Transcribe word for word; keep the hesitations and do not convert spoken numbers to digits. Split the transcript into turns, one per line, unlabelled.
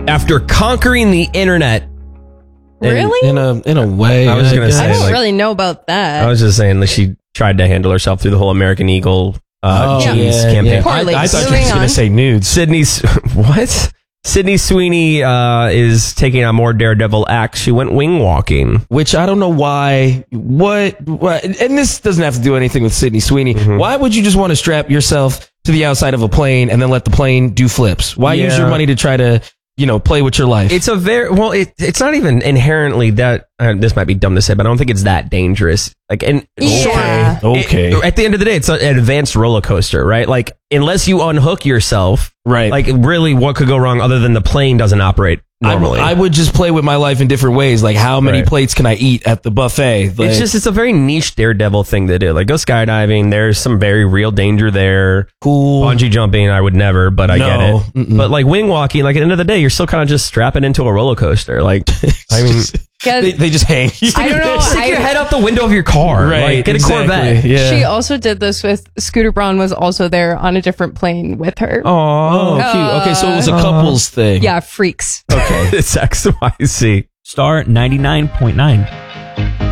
after conquering the internet.
Really?
In, in a in a way.
I was gonna say,
I don't
like,
really know about that.
I was just saying, like, she tried to handle herself through the whole American Eagle uh,
Oh,
jeans
yeah,
campaign.
yeah.
Poorly.
I, I thought you
Moving
were going
on.
to say nudes.
Sydney, what? Sydney Sweeney uh, is taking on more daredevil acts. She went wing walking.
Which I don't know why. What, what? And this doesn't have to do anything with Sydney Sweeney.
Mm-hmm.
Why would you just want to strap yourself to the outside of a plane and then let the plane do flips? Why use
Yeah.
your money to try to, you know, play with your life?
It's a very well. It, it's not even inherently that. Uh, this might be dumb to say, but I don't think it's that dangerous. Like, and
Yeah.
Okay.
it- at the end of the day, it's an advanced roller coaster, right? Like, unless you unhook yourself,
Right.
like, really, what could go wrong other than the plane doesn't operate
I,
normally?
I would just play with my life in different ways. Like, how many
Right.
plates can I eat at the buffet? Like,
It's just, it's a very niche daredevil thing to do. Like, go skydiving. There's some very real danger there.
cool.
Bungee jumping, I would never, but I
No.
get it.
Mm-mm.
But like wing walking, like at the end of the day, you're still kind of just strapping into a roller coaster. Like, I mean,
Yeah,
they, they just hang.
I don't know.
stick your
I-
head out the window of your car.
Right.
Like, get
exactly.
a Corvette.
Yeah.
She also did this with Scooter Braun was also there on a different plane with her.
oh, cute. Okay, so it was a couples thing.
Yeah, freaks.
Okay. It's X Y Z.
Star ninety-nine point nine.